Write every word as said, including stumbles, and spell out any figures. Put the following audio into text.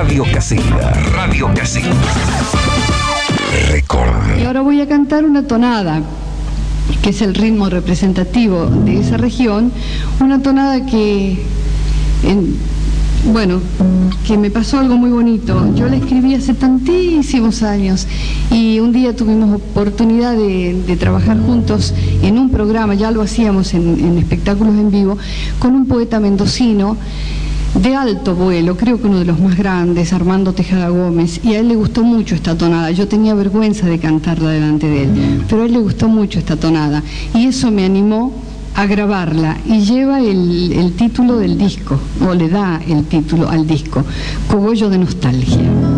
Radio Casilla, Radio Casilla. Recorde. Y ahora voy a cantar una tonada, que es el ritmo representativo de esa región, una tonada que, en, bueno, que me pasó algo muy bonito. Yo la escribí hace tantísimos años y un día tuvimos oportunidad de, de trabajar juntos en un programa, ya lo hacíamos en, en espectáculos en vivo, con un poeta mendocino de alto vuelo, creo que uno de los más grandes, Armando Tejada Gómez, y a él le gustó mucho esta tonada. Yo tenía vergüenza de cantarla delante de él, pero a él le gustó mucho esta tonada, y eso me animó a grabarla, y lleva el, el título del disco, o le da el título al disco, Cogollo de Nostalgia.